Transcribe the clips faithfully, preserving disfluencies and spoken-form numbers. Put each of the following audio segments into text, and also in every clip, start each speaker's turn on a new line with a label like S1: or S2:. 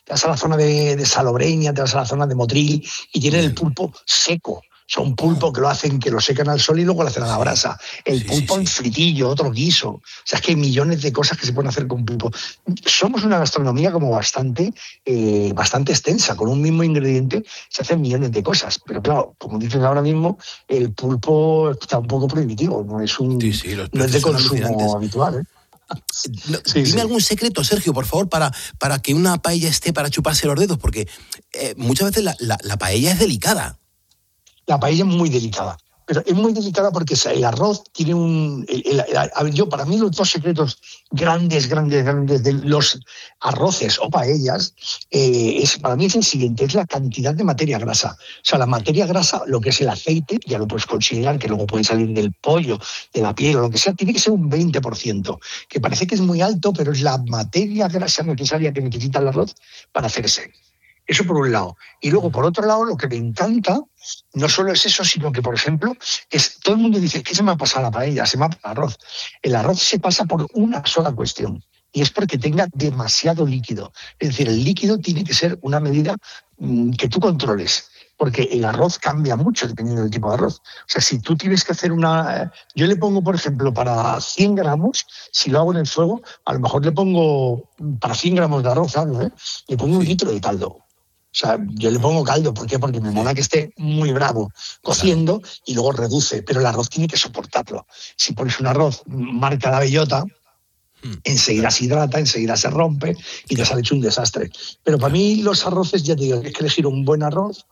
S1: te vas a la zona de, de Salobreña, te vas a la zona de Motril y tienen el pulpo seco. Son pulpo que lo hacen, que lo secan al sol y luego lo hacen a la brasa. El
S2: Sí,
S1: pulpo
S2: sí,
S1: en
S2: sí.
S1: fritillo, otro guiso. O sea, es que hay millones de cosas que se pueden hacer con pulpo. Somos una gastronomía como bastante, eh, bastante extensa. Con un mismo ingrediente se hacen millones de cosas. Pero claro, como dices ahora mismo, el pulpo está un poco prohibitivo. No es,
S2: Sí,
S1: un,
S2: sí, los
S1: no es de
S2: precios son
S1: consumo
S2: alucinantes.
S1: habitual, ¿eh?
S2: No,
S1: Sí,
S2: dime
S1: sí.
S2: algún secreto, Sergio, por favor, para, para que una paella esté para chuparse los dedos, porque eh, muchas veces la, la, la paella es delicada.
S1: La paella es muy delicada, pero es muy delicada porque el arroz tiene un... El, el, el, a ver, yo, para mí los dos secretos grandes, grandes, grandes de los arroces o paellas, eh, es, para mí es el siguiente, es la cantidad de materia grasa. O sea, la materia grasa, lo que es el aceite, ya lo puedes considerar, que luego puede salir del pollo, de la piel o lo que sea, tiene que ser un veinte por ciento, que parece que es muy alto, pero es la materia grasa necesaria que necesita el arroz para hacerse. Eso por un lado. Y luego, por otro lado, lo que me encanta no solo es eso, sino que, por ejemplo, es todo el mundo dice, ¿qué se me ha pasado la paella? Se me ha pasado el arroz. El arroz se pasa por una sola cuestión, y es porque tenga demasiado líquido. Es decir, el líquido tiene que ser una medida mmm, que tú controles, porque el arroz cambia mucho dependiendo del tipo de arroz. O sea, si tú tienes que hacer una... Yo le pongo, por ejemplo, para cien gramos, si lo hago en el fuego, a lo mejor le pongo, para cien gramos de arroz, ¿sabes? ¿Eh? Le pongo sí. un litro de caldo. O sea, yo le pongo caldo, ¿por qué? Porque me mola que esté muy bravo cociendo, claro, y luego reduce, pero el arroz tiene que soportarlo. Si pones un arroz marca la bellota, hmm. enseguida se hidrata, enseguida se rompe y claro. te sale hecho un desastre. Pero para mí los arroces, ya te digo, hay que elegir un buen arroz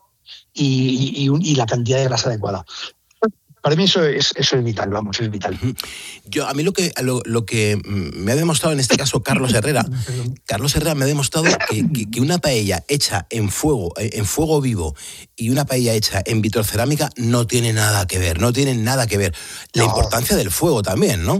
S1: y, y, y la cantidad de grasa adecuada. Para mí eso es, eso es vital, vamos, es vital.
S2: Yo, a mí lo que, lo, lo que me ha demostrado en este caso Carlos Herrera, Carlos Herrera me ha demostrado que, que, que una paella hecha en fuego, en fuego vivo y una paella hecha en vitrocerámica no tiene nada que ver, no tienen nada que ver. La no. importancia del fuego también, ¿no?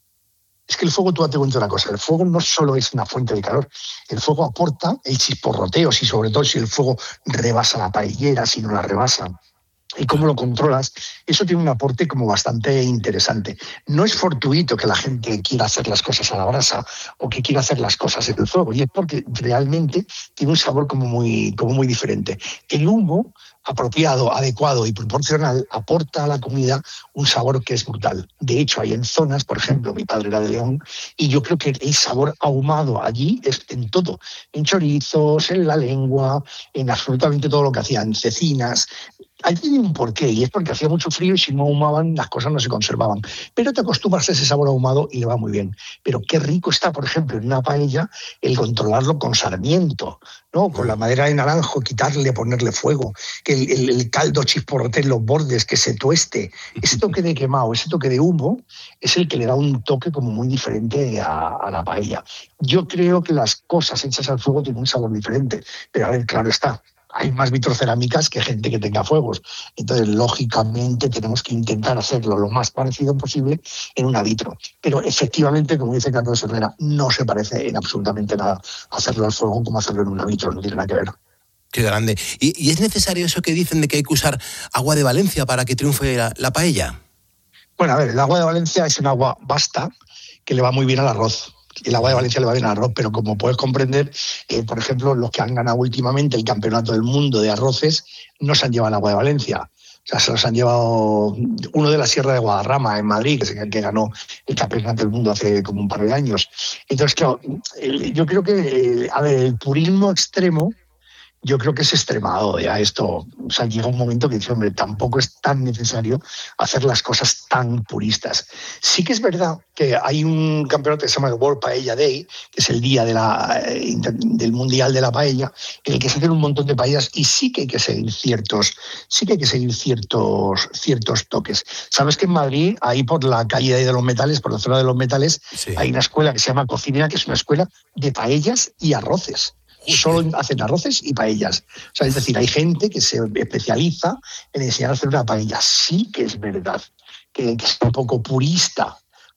S1: Es que el fuego, tú te cuento una cosa, el fuego no solo es una fuente de calor, el fuego aporta el chisporroteo, y sobre todo si el fuego rebasa la paellera, si no la rebasa, y cómo lo controlas, eso tiene un aporte como bastante interesante. No es fortuito que la gente quiera hacer las cosas a la brasa o que quiera hacer las cosas en el fuego, y es porque realmente tiene un sabor como muy, como muy diferente. El humo apropiado, adecuado y proporcional aporta a la comida un sabor que es brutal. De hecho, hay en zonas, por ejemplo, mi padre era de León, y yo creo que el sabor ahumado allí es en todo, en chorizos, en la lengua, en absolutamente todo lo que hacían, cecinas. Allí tiene un porqué, y es porque hacía mucho frío y si no ahumaban las cosas no se conservaban. Pero te acostumbras a ese sabor ahumado y le va muy bien. Pero qué rico está, por ejemplo, en una paella el controlarlo con sarmiento, ¿no? Con la madera de naranjo, quitarle, ponerle fuego, que el, el, el caldo chisporrote en los bordes, que se tueste. Ese toque de quemado, ese toque de humo, es el que le da un toque como muy diferente a, a la paella. Yo creo que las cosas hechas al fuego tienen un sabor diferente, pero a ver, claro está, hay más vitrocerámicas que gente que tenga fuegos. Entonces, lógicamente, tenemos que intentar hacerlo lo más parecido posible en una vitro. Pero, efectivamente, como dice Carlos Herrera, no se parece en absolutamente nada hacerlo al fuego como hacerlo en una vitro. No tiene nada que ver.
S2: Qué grande. ¿Y, y es necesario eso que dicen de que hay que usar agua de Valencia para que triunfe la, la paella?
S1: Bueno, a ver, el agua de Valencia es un agua basta que le va muy bien al arroz. El agua de Valencia le va bien al arroz, pero como puedes comprender, eh, por ejemplo, los que han ganado últimamente el campeonato del mundo de arroces no se han llevado el agua de Valencia. O sea, se los han llevado uno de la Sierra de Guadarrama, en Madrid, que es el que ganó el campeonato del mundo hace como un par de años. Entonces, claro, yo creo que, a ver, el purismo extremo, yo creo que es extremado ya esto. O sea, llega un momento que dice, hombre, tampoco es tan necesario hacer las cosas tan puristas. Sí que es verdad que hay un campeonato que se llama el World Paella Day, que es el día de la, eh, del Mundial de la Paella, en el que se hacen un montón de paellas y sí que hay que seguir ciertos, sí que hay que seguir ciertos, ciertos toques. Sabes que en Madrid, ahí por la calle de los Metales, por la zona de los Metales, sí, hay una escuela que se llama Cocinera, que es una escuela de paellas y arroces. Solo hacen arroces y paellas. O sea, es decir, hay gente que se especializa en enseñar a hacer una paella. Sí que es verdad que, que es un poco purista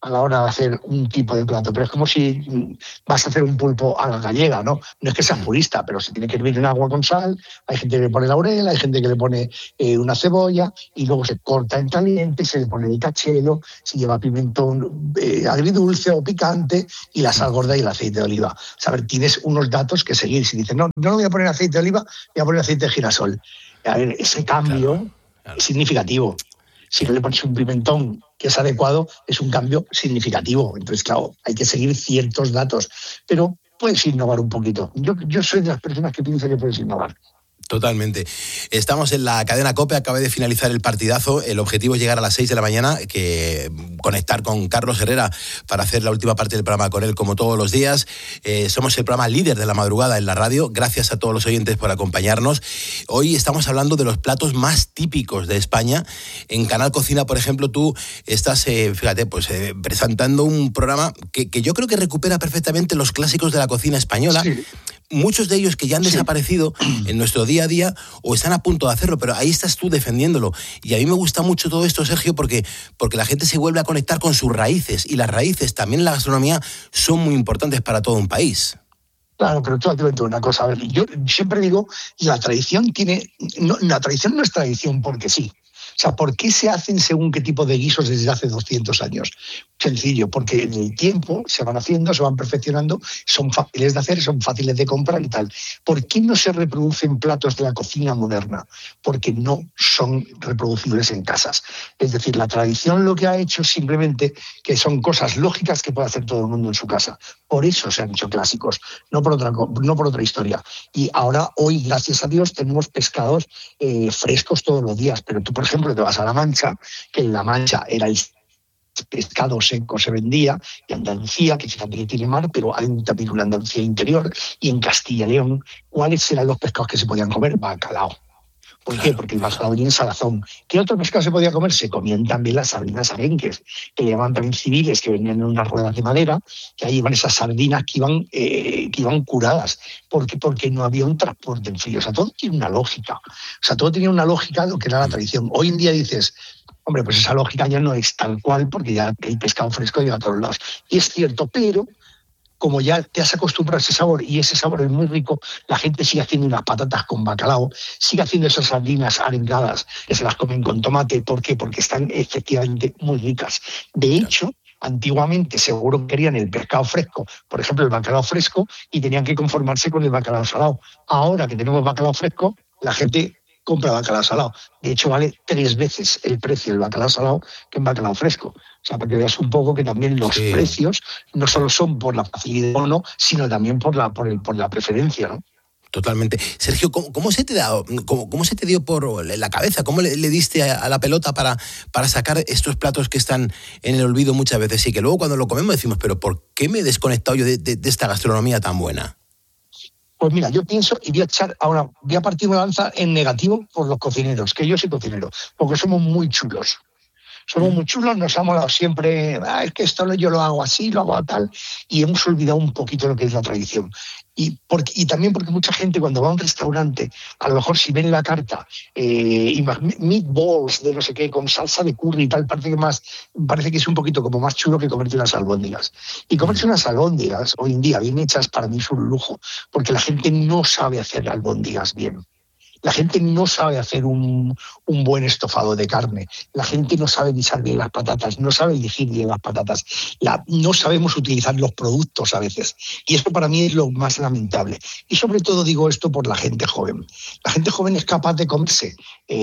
S1: a la hora de hacer un tipo de plato, pero es como si vas a hacer un pulpo a la gallega, ¿no? No es que seas purista, pero se tiene que hervir en agua con sal, hay gente que le pone laurel, hay gente que le pone eh, una cebolla y luego se corta en caliente, se le pone el cachelo, se lleva pimentón eh, agridulce o picante y la sal gorda y el aceite de oliva. O sea, a ver, tienes unos datos que seguir. Si dices, no, no le voy a poner aceite de oliva, voy a poner aceite de girasol. A ver, ese cambio claro, claro. es significativo. Si no le pones un pimentón que es adecuado, es un cambio significativo. Entonces, claro, hay que seguir ciertos datos, pero puedes innovar un poquito. Yo, yo soy de las personas que piensan que puedes innovar.
S2: Totalmente. Estamos en la cadena COPE, acaba de finalizar el partidazo. El objetivo es llegar a las seis de la mañana, que conectar con Carlos Herrera para hacer la última parte del programa con él, como todos los días. Eh, somos el programa líder de la madrugada en la radio. Gracias a todos los oyentes por acompañarnos. Hoy estamos hablando de los platos más típicos de España. En Canal Cocina, por ejemplo, tú estás, eh, fíjate, pues eh, presentando un programa que, que yo creo que recupera perfectamente los clásicos de la cocina española. Sí. Muchos de ellos que ya han desaparecido sí. en nuestro día a día o están a punto de hacerlo, pero ahí estás tú defendiéndolo. Y a mí me gusta mucho todo esto, Sergio, porque, porque la gente se vuelve a conectar con sus raíces, y las raíces también en la gastronomía son muy importantes para todo un país.
S1: Claro, pero tú te cuento una cosa. A ver, yo siempre digo, la tradición tiene, no, la tradición no es tradición porque sí. O sea, ¿por qué se hacen según qué tipo de guisos desde hace doscientos años? Sencillo, porque en el tiempo se van haciendo, se van perfeccionando, son fáciles de hacer, son fáciles de comprar y tal. ¿Por qué no se reproducen platos de la cocina moderna? Porque no son reproducibles en casas. Es decir, la tradición lo que ha hecho es simplemente que son cosas lógicas que puede hacer todo el mundo en su casa. Por eso se han hecho clásicos, no por otra, no por otra historia. Y ahora, hoy, gracias a Dios, tenemos pescados eh, frescos todos los días. Pero tú, por ejemplo, te vas a La Mancha, que en La Mancha era el pescado seco se vendía, y Andalucía, que fíjate que tiene mar, pero hay también una Andalucía interior, y en Castilla y León, ¿cuáles eran los pescados que se podían comer? Bacalao. ¿Por qué? Porque el bacalao tiene salazón. ¿Qué otro pescado se podía comer? Se comían también las sardinas arenques, que llevaban también civiles, que venían en unas ruedas de madera, que ahí iban esas sardinas que iban, eh, que iban curadas. ¿Por qué? Porque no había un transporte en frío. O sea, todo tiene una lógica. O sea, todo tenía una lógica, lo que era la tradición. Hoy en día dices, hombre, pues esa lógica ya no es tal cual, porque ya el pescado fresco llega a todos lados. Y es cierto, pero como ya te has acostumbrado a ese sabor, y ese sabor es muy rico, la gente sigue haciendo unas patatas con bacalao, sigue haciendo esas sardinas arengadas que se las comen con tomate. ¿Por qué? Porque están efectivamente muy ricas. De hecho, antiguamente seguro querían el pescado fresco, por ejemplo el bacalao fresco, y tenían que conformarse con el bacalao salado. Ahora que tenemos bacalao fresco, la gente compra bacalao salado. De hecho, vale tres veces el precio del bacalao salado que en bacalao fresco. O sea, para que veas un poco que también los sí. precios no solo son por la facilidad o no, sino también por la, por el, por la preferencia, ¿no?
S2: Totalmente. Sergio, ¿cómo, cómo, se te da, cómo, ¿cómo se te dio por la cabeza? ¿Cómo le, le diste a, a la pelota para, para sacar estos platos que están en el olvido muchas veces y que luego cuando lo comemos decimos, pero ¿por qué me he desconectado yo de, de, de esta gastronomía tan buena?
S1: Pues mira, yo pienso y voy a echar ahora, voy a partir una lanza en negativo por los cocineros, que yo soy cocinero, porque somos muy chulos. Somos muy chulos, nos ha molado siempre, ah, es que esto yo lo hago así, lo hago tal, y hemos olvidado un poquito lo que es la tradición. Y, porque, y también porque mucha gente cuando va a un restaurante, a lo mejor si ven la carta, eh, meatballs de no sé qué, con salsa de curry y tal, parece que, más, parece que es un poquito como más chulo que comerte unas albóndigas. Y comerse unas albóndigas, hoy en día bien hechas, para mí es un lujo, porque la gente no sabe hacer albóndigas bien. La gente no sabe hacer un, un buen estofado de carne. La gente no sabe guisar bien las patatas, no sabe elegir bien las patatas. La, no sabemos utilizar los productos a veces. Y eso para mí es lo más lamentable. Y sobre todo digo esto por la gente joven. La gente joven es capaz de comerse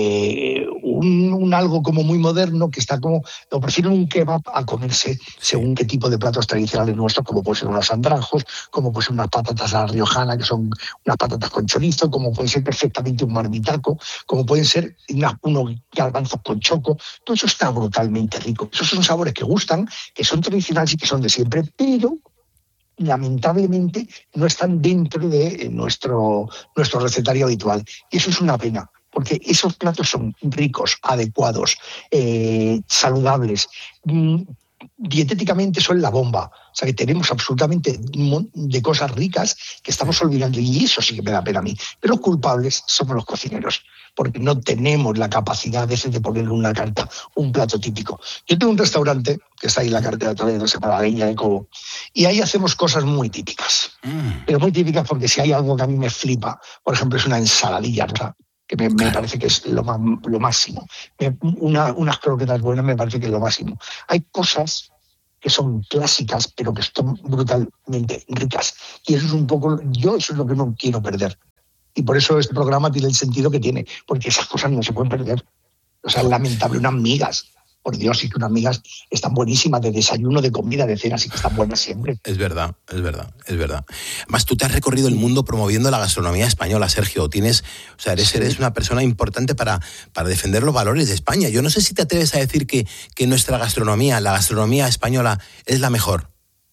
S1: eh, un, un algo como muy moderno, que está como, o prefieren un kebab a comerse según qué tipo de platos tradicionales nuestros, como pueden ser unos andrajos, como pueden ser unas patatas a la riojana, que son unas patatas con chorizo, como puede ser perfectamente un marmitaco, como pueden ser una, unos garbanzos con choco. Todo eso está brutalmente rico. Esos son sabores que gustan, que son tradicionales y que son de siempre, pero lamentablemente no están dentro de nuestro, nuestro recetario habitual. Y eso es una pena, porque esos platos son ricos, adecuados, eh, saludables, dietéticamente son la bomba. O sea, que tenemos absolutamente un montón de cosas ricas que estamos olvidando, y eso sí que me da pena a mí. Pero los culpables somos los cocineros, porque no tenemos la capacidad de, de ponerle una carta, un plato típico. Yo tengo un restaurante que está ahí en la carretera de Toledo, se llama La Leña de Cobo, y ahí hacemos cosas muy típicas. Mm. Pero muy típicas porque si hay algo que a mí me flipa, por ejemplo, es una ensaladilla, ¿verdad? que me, me parece que es lo, más, lo máximo. Una, unas croquetas buenas me parece que es lo máximo. Hay cosas que son clásicas, pero que son brutalmente ricas. Y eso es un poco, yo eso es lo que no quiero perder. Y por eso este programa tiene el sentido que tiene, porque esas cosas no se pueden perder. O sea, es lamentable, unas migas. Por Dios, sí que unas migas están buenísimas, de desayuno, de comida, de cena, sí que están buenas siempre.
S2: Es verdad, es verdad, es verdad. Además, tú te has recorrido el mundo promoviendo la gastronomía española, Sergio. Tienes, o sea, eres, sí. eres una persona importante para, para defender los valores de España. Yo no sé si te atreves a decir que, que nuestra gastronomía, la gastronomía española, es la mejor.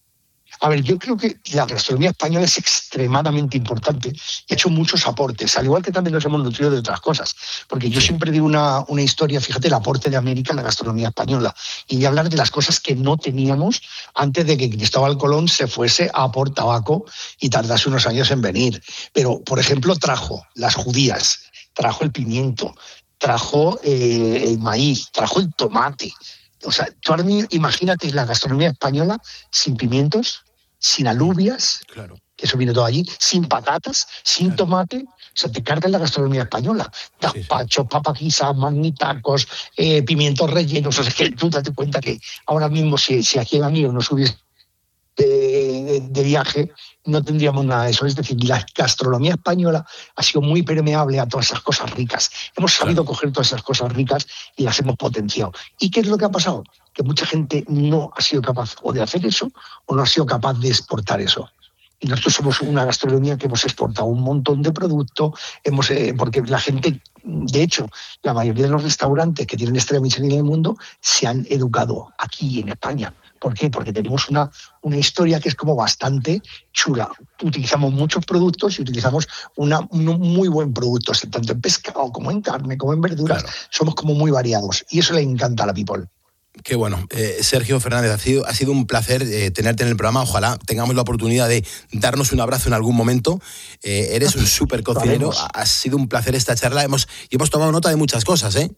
S1: A ver, yo creo que la gastronomía española es extremadamente importante y ha hecho muchos aportes, al igual que también nos hemos nutrido de otras cosas. Porque yo siempre digo una, una historia, fíjate, el aporte de América en la gastronomía española. Y voy a hablar de las cosas que no teníamos antes de que Cristóbal Colón se fuese a por tabaco y tardase unos años en venir. Pero, por ejemplo, trajo las judías, trajo el pimiento, trajo eh, el maíz, trajo el tomate. O sea, tú ahora mismo imagínate la gastronomía española sin pimientos, sin alubias, claro. que eso viene todo allí, sin patatas, sin claro. tomate. O sea, te cargas la gastronomía española. Gazpacho, sí, sí. papa guisa, magnitacos, eh, pimientos rellenos. O sea, es que tú date cuenta que ahora mismo si, si aquí en Amigo no subiese de, de, de viaje, no tendríamos nada de eso. Es decir, la gastronomía española ha sido muy permeable a todas esas cosas ricas. Hemos sabido claro. coger todas esas cosas ricas y las hemos potenciado. ¿Y qué es lo que ha pasado? Que mucha gente no ha sido capaz o de hacer eso o no ha sido capaz de exportar eso. Y nosotros somos una gastronomía que hemos exportado un montón de productos, hemos, eh, porque la gente, de hecho, la mayoría de los restaurantes que tienen estrella Michelin en el mundo se han educado aquí en España. ¿Por qué? Porque tenemos una, una historia que es como bastante chula. Utilizamos muchos productos y utilizamos una, un muy buen producto, tanto en pescado como en carne, como en verduras. Claro. Somos como muy variados y eso le encanta a la people.
S2: Qué bueno. Eh, Sergio Fernández, ha sido, ha sido un placer eh, tenerte en el programa. Ojalá tengamos la oportunidad de darnos un abrazo en algún momento. Eh, eres un súper cocinero. Ha sido un placer esta charla. Hemos, y hemos tomado nota de muchas cosas, ¿eh?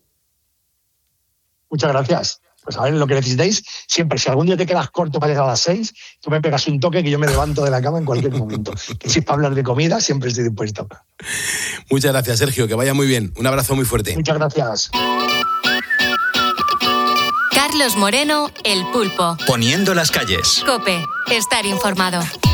S1: Muchas gracias. Pues a ver, lo que necesitéis, siempre, si algún día te quedas corto para llegar a las seis, tú me pegas un toque que yo me levanto de la cama en cualquier momento. Que si es para hablar de comida, siempre estoy dispuesto.
S2: Muchas gracias, Sergio, que vaya muy bien. Un abrazo muy fuerte.
S1: Muchas gracias.
S3: Carlos Moreno, El Pulpo.
S4: Poniendo las calles.
S3: COPE, estar informado.